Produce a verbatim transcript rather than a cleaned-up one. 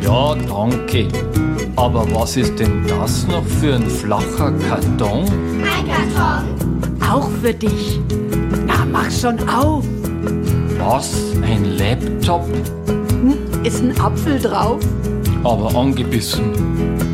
Ja, danke. Aber was ist denn das noch für ein flacher Karton? Ein Karton? Auch für dich. Na, mach schon auf. Was? Ein Laptop? Hm, ist ein Apfel drauf? Aber angebissen.